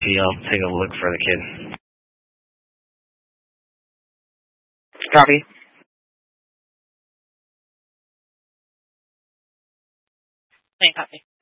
copy. I'll take a look for the kid. Copy. Same copy.